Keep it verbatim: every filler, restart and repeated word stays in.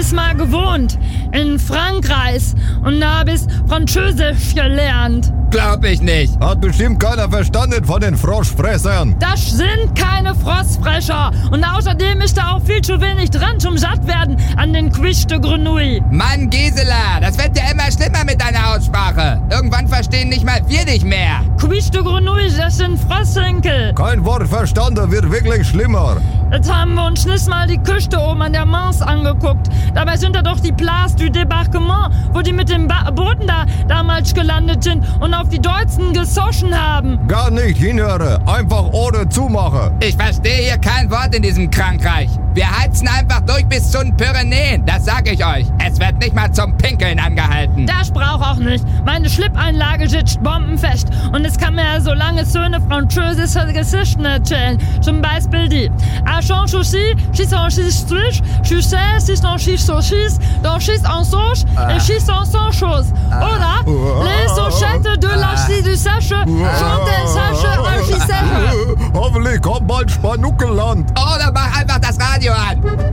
ich mal gewohnt. In Frankreich. Und da hab ich Französisch gelernt. Glaub ich nicht. Hat bestimmt keiner verstanden von den Froschfressern. Das sind keine Frostfresser. Und außerdem ist da auch viel zu wenig dran zum Sattwerden an den Quiche de Grenouille. Mann, Gisela, das wird ja immer schlimmer mit deiner Aussprache. Irgendwann verstehen nicht mal wir dich mehr. Quiche de Grenouille, das sind Frossenkel. Kein Wort verstanden, wird wirklich schlimmer. Jetzt haben wir uns nicht mal die Küste oben an der Manche angeguckt. Dabei sind da doch die Place du Débarquement, wo die mit dem ba- Booten da damals gelandet sind und auf die Deutschen gesoschen haben. Gar nicht hinhören, einfach Ohren zumachen. Ich verstehe hier kein Wort in diesem Krankreich. Wir heizen einfach durch bis zu den Pyrenäen, das sag ich euch. Es wird nicht mal zum Pinkeln angehalten. Das brauch auch nicht. Meine Schlippeinlage sitzt bombenfest. Und es kann mir ja so lange schöne französische Geschichten erzählen. Zum Beispiel die. À Chanchouchi, schieß en schieß durch, schieß schieß en schieß so schieß, dann schieß en sauge, et schieß en sans chose. Oder? Les Sochettes de la Chie du Sèche, chantent Sèche, un Chie Sèche. Hoffentlich kommt bald Spanuckelland. Oder mach einfach das Radio an.